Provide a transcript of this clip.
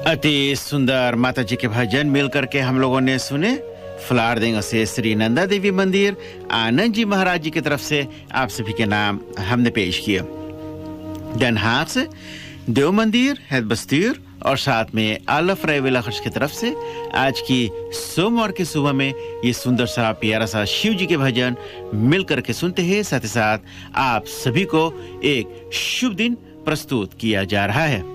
अति सुंदर माता जी के भजन मिलकर के हम लोगों ने सुने। फ्लारदेंग से श्री नंदा देवी मंदिर आनंद जी महाराज जी की तरफ से आप सभी के नाम हमने पेश किया। Den Haag से देव मंदिर het bestuur और साथ में alle vrijwilligers की तरफ से आज की सोमवार की सुबह में ये सुंदर सा प्यारा सा शिव जी के भजन मिलकर के सुनते हैं। साथ ही साथ आप सभी को एक शुभ दिन प्रस्तुत किया जा रहा है।